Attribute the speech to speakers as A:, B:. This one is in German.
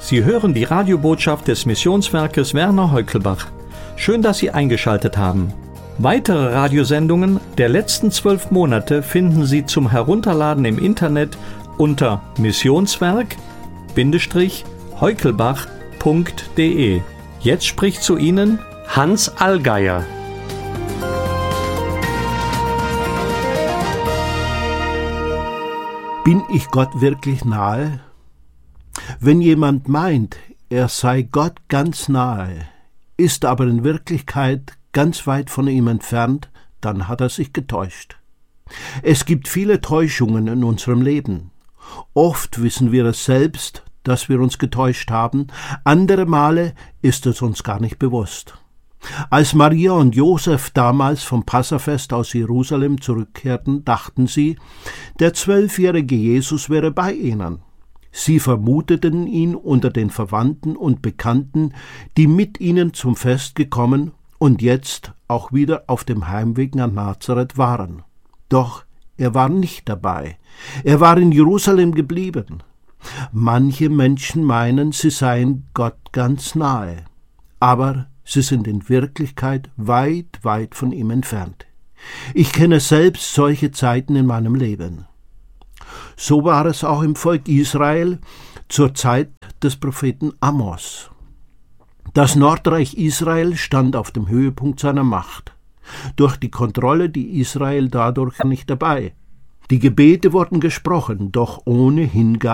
A: Sie hören die Radiobotschaft des Missionswerkes Werner Heukelbach. Schön, dass Sie eingeschaltet haben. Weitere Radiosendungen der letzten 12 Monate finden Sie zum Herunterladen im Internet unter missionswerk-heukelbach.de. Jetzt spricht zu Ihnen Hans Allgeier.
B: Bin ich Gott wirklich nahe? Wenn jemand meint, er sei Gott ganz nahe, ist aber in Wirklichkeit ganz weit von ihm entfernt, dann hat er sich getäuscht. Es gibt viele Täuschungen in unserem Leben. Oft wissen wir es selbst, dass wir uns getäuscht haben, andere Male ist es uns gar nicht bewusst. Als Maria und Josef damals vom Passafest aus Jerusalem zurückkehrten, dachten sie, der 12-jährige Jesus wäre bei ihnen. Sie vermuteten ihn unter den Verwandten und Bekannten, die mit ihnen zum Fest gekommen und jetzt auch wieder auf dem Heimweg nach Nazareth waren. Doch er war nicht dabei. Er war in Jerusalem geblieben. Manche Menschen meinen, sie seien Gott ganz nahe, aber sie sind in Wirklichkeit weit, weit von ihm entfernt. Ich kenne selbst solche Zeiten in meinem Leben. So war es auch im Volk Israel zur Zeit des Propheten Amos. Das Nordreich Israel stand auf dem Höhepunkt seiner Macht. Durch die Kontrolle, die Israel dadurch nicht dabei. Die Gebete wurden gesprochen, doch ohne Hingabe